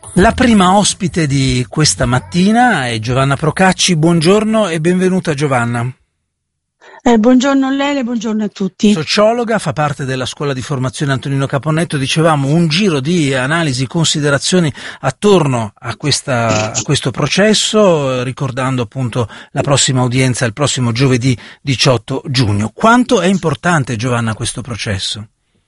La prima ospite di questa mattina è Giovanna Procacci. Buongiorno e benvenuta Giovanna. Buongiorno a lei e buongiorno a tutti. Sociologa, fa parte della scuola di formazione Antonino Caponnetto. Dicevamo un giro di analisi, considerazioni attorno a questo processo, ricordando appunto la prossima udienza il prossimo giovedì 18 giugno. Quanto è importante, Giovanna, questo processo?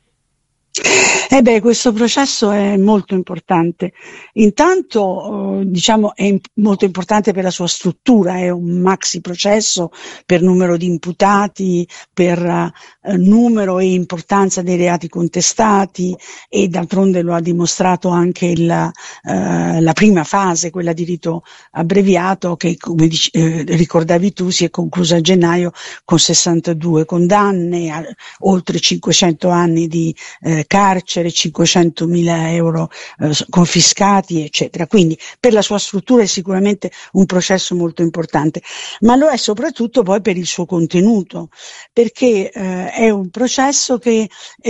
Questo processo è molto importante. Intanto, è molto importante per la sua struttura, è un maxi processo per numero di imputati, per numero e importanza dei reati contestati, e d'altronde lo ha dimostrato anche la prima fase, quella di rito abbreviato, che come ricordavi tu si è conclusa a gennaio con 62 condanne, oltre 500 anni di carcere, 500.000 euro confiscati, eccetera. Quindi per la sua struttura è sicuramente un processo molto importante, ma lo è soprattutto poi per il suo contenuto, perché è un processo che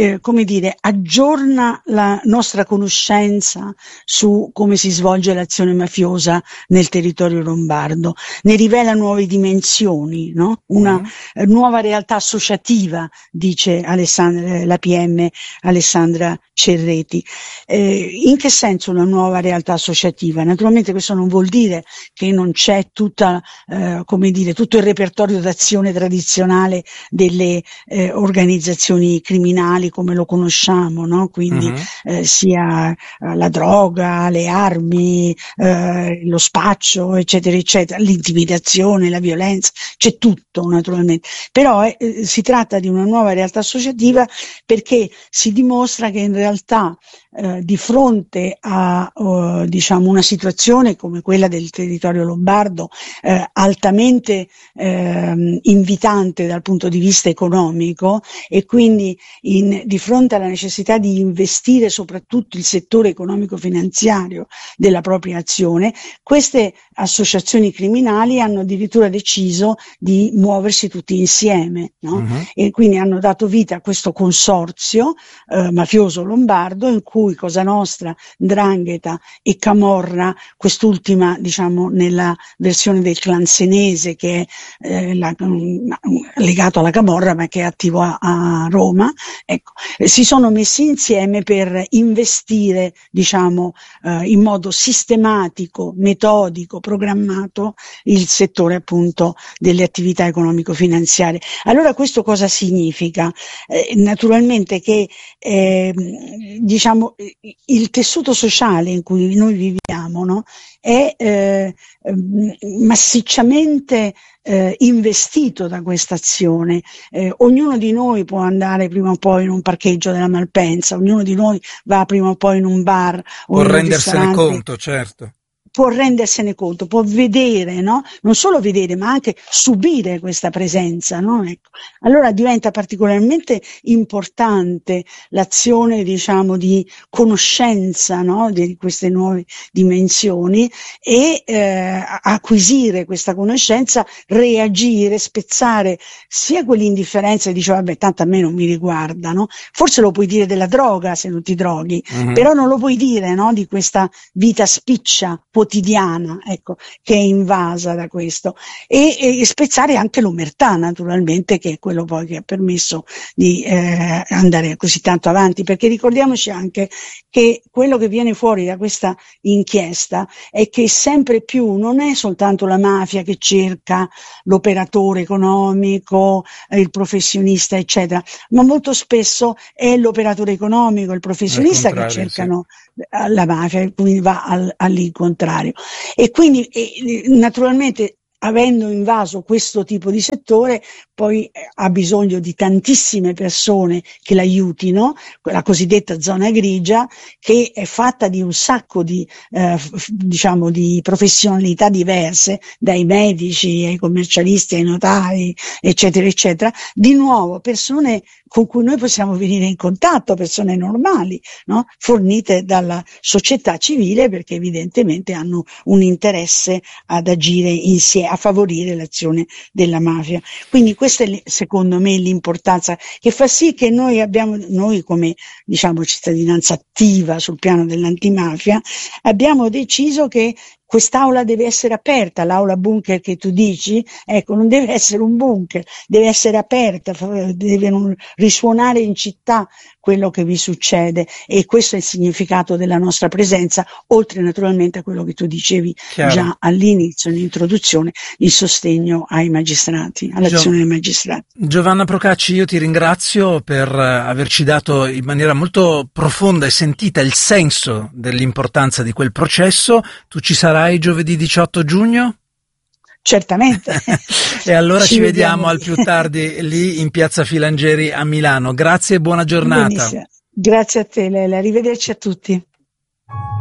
aggiorna la nostra conoscenza su come si svolge l'azione mafiosa nel territorio lombardo, ne rivela nuove dimensioni, no? Una nuova realtà associativa, dice la PM Alessandra Cerreti. In che senso una nuova realtà associativa? Naturalmente questo non vuol dire che non c'è tutto il repertorio d'azione tradizionale delle organizzazioni criminali come lo conosciamo, no? Quindi sia la droga, le armi, lo spaccio, eccetera, eccetera, l'intimidazione, la violenza, c'è tutto naturalmente. Però si tratta di una nuova realtà associativa perché si dimostra che in realtà di fronte a una situazione come quella del territorio lombardo, altamente invitante dal punto di vista economico, e quindi di fronte alla necessità di investire soprattutto il settore economico-finanziario della propria azione, queste associazioni criminali hanno addirittura deciso di muoversi tutti insieme, no? E quindi hanno dato vita a questo consorzio mafioso lombardo, in cui Cosa Nostra, 'Ndrangheta e Camorra, quest'ultima nella versione del clan senese, che è legato alla Camorra ma che è attivo a Roma, si sono messi insieme per investire in modo sistematico, metodico, programmato il settore appunto delle attività economico-finanziarie. Allora questo cosa significa? Naturalmente che il tessuto sociale in cui noi viviamo, no? È massicciamente investito da questa azione. Ognuno di noi può andare prima o poi in un parcheggio della Malpensa, ognuno di noi va prima o poi in un bar o può in un rendersene ristorante. conto, certo. Può rendersene conto, può vedere, no? Non solo vedere, ma anche subire questa presenza, no? Allora diventa particolarmente importante l'azione, di conoscenza, no? Di queste nuove dimensioni, e acquisire questa conoscenza, reagire, spezzare sia quell'indifferenza che dice vabbè, tanto a me non mi riguarda, no? Forse lo puoi dire della droga se non ti droghi, però non lo puoi dire, no? Di questa vita spiccia quotidiana, che è invasa da questo, e spezzare anche l'omertà, naturalmente, che è quello poi che ha permesso di andare così tanto avanti, perché ricordiamoci anche che quello che viene fuori da questa inchiesta è che sempre più non è soltanto la mafia che cerca l'operatore economico, il professionista, eccetera, ma molto spesso è l'operatore economico, il professionista che cercano la mafia, quindi va all'incontrario. E quindi naturalmente, avendo invaso questo tipo di settore, poi ha bisogno di tantissime persone che l'aiutino, la cosiddetta zona grigia, che è fatta di un sacco di professionalità diverse, dai medici ai commercialisti ai notai, eccetera, eccetera. Di nuovo persone con cui noi possiamo venire in contatto, persone normali, no? Fornite dalla società civile, perché evidentemente hanno un interesse ad agire insieme, a favorire l'azione della mafia. Quindi questa è secondo me l'importanza che fa sì che noi come diciamo cittadinanza attiva sul piano dell'antimafia abbiamo deciso che quest'aula deve essere aperta, l'aula bunker che tu dici, ecco, non deve essere un bunker, deve essere aperta, deve risuonare in città quello che vi succede, e questo è il significato della nostra presenza, oltre naturalmente a quello che tu dicevi già all'inizio, in introduzione, il sostegno ai magistrati, all'azione dei magistrati. Giovanna Procacci, io ti ringrazio per averci dato in maniera molto profonda e sentita il senso dell'importanza di quel processo. Tu ci sarai giovedì 18 giugno? Certamente. E allora ci vediamo al più tardi lì in Piazza Filangieri a Milano. Grazie e buona giornata. Benissimo. Grazie a te, Lele. Arrivederci a tutti.